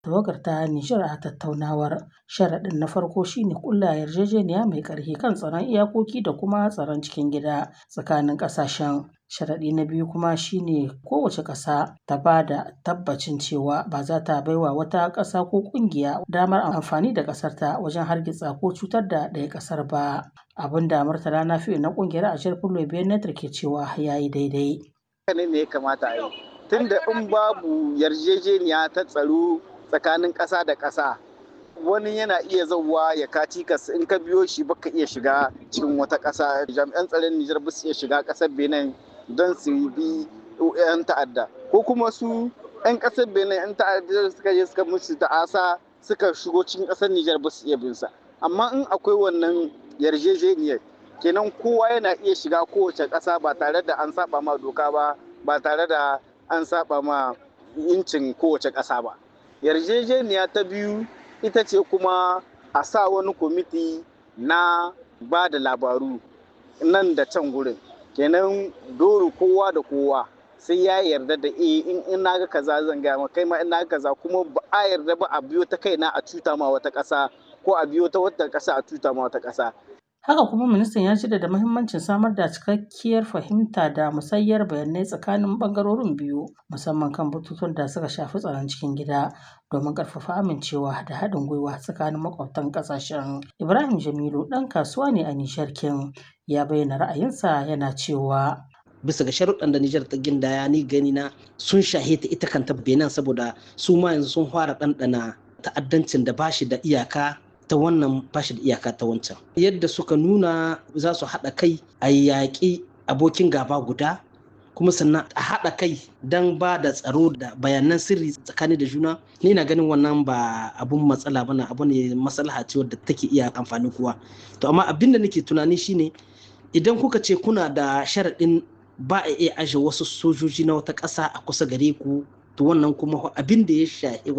tawagar ta Nijar a tattaunawar. Sharaɗin na farko shine ƙulla yarjejeniya mai ƙarfi kan tsaron iyakoki da kuma tsaron cikin gida tsakanin ƙasashen. Sharaɗi na biyu kuma shine kowace ƙasa ta ba da tabbacin cewa ba za ta baiwa wata ƙasa ko ƙungiya damar amfani da ƙasarta wajen hargitsa ko cutar da ɗaya ƙasar ba. Abin da Murtala Nafi'u na ƙungiyar Agir pour le Bien-être ke cewa ya yi daidai. Haka ne ya kamata a yi. Tunda in babu yarjejeniya ta tsaro tsakanin ƙasa da ƙasa, wani yana iya zauwa ya kaci kas in ka biyo shi baka iya shiga cikin wata ƙasa. Jami'an tsaron Nijar ba su iya shiga ƙasar Benin don su bi 'yan ta'adda, ko kuma su 'yan ƙasar Benin 'yan ta'adda suka je suka musu ta'asa suka shigo cikin ƙasar Nijar ba su iya bin sa. Amma in akwai wannan yarjejeniyar, kenan kowa yana iya shiga kowace ƙasa ba tare da an saba ma doka ba, ba tare da an saba ma incin kowace ƙasa ba. Yarjejeniya ta biyu ita ce kuma a sa wani kwamiti na ba da labaru nan da can gurin. Kenan dole kowa da kowa sai ya yarda da in na ga kaza zan gaya ma kai ma in na ga kaza, kuma ba a yarda ba a biyo ta kaina a cuta ma wata ƙasa ko a biyo ta wata ƙasa a cuta ma wata ƙasa. Haka kuma ministan ya jaddada muhimmancin samar da cikakkiyar fahimta da musayyar bayanai tsakanin ɓangarorin biyu, musamman kan batutuwan da suka shafi tsaron cikin gida domin ƙarfafa amincewa da haɗin gwiwa tsakanin makwabtan ƙasashen. Ibrahim Jamilu ɗan kasuwa ne a Nijar ya bayyana ra'ayinsa yana cewa. Bisa ga sharuɗan da Nijar ta gindaya ni gani na sun shahe ta ita kanta Benin, saboda su ma yanzu sun fara ɗanɗana ta'addancin da bashi da iyaka ta wannan bashi da iyaka ta wancan. Yadda suka nuna za su haɗa kai a yaƙi abokin gaba guda, kuma sannan a haɗa kai don ba da tsaro da bayanan sirri tsakani da juna. Ni na ganin wannan ba abun matsala bane, abu ne maslaha ce wadda take iya amfani kowa. To amma abin da nake tunani shine idan kuka ce kuna da sharaɗin ba a iya aje wasu sojoji na wata ƙasa a kusa gare ku, to wannan kuma abin da ya shahi